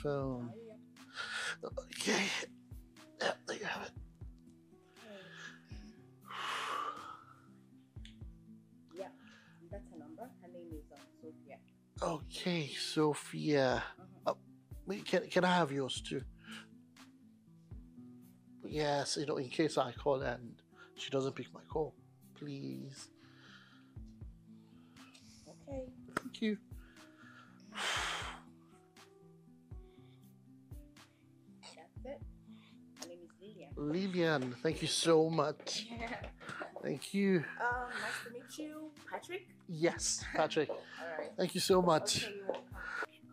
phone. Yep. Okay. Yeah, there you have it. Yeah, that's her number. Her name is Sophia. Okay, Sophia. Wait, can I have yours too? Yes, in case I call and she doesn't pick my call, please. Okay. Thank you. That's it. Her name is Lillian. Lillian, thank you so much. Yeah. Thank you. Nice to meet you, Patrick. Yes, Patrick. All right. Thank you so much. Okay, you're welcome.